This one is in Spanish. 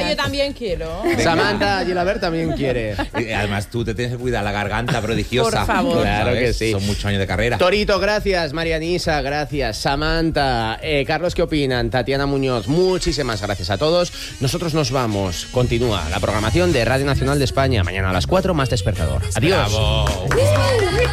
yo también quiero. Samantha Gilabert también quiere. Además, tú te tienes que cuidar la garganta prodigiosa. Por favor. Claro ¿Sabes? que sí. Son muchos años de carrera. Torito, gracias. Marianisa, gracias. Samantha, Carlos, ¿qué opinan? Tatiana Muñoz, muchísimas gracias a todos. Nosotros nos vamos. Continúa la programación de Radio Nacional de España. Mañana a las 4, más Despertador. Adiós. Bravo.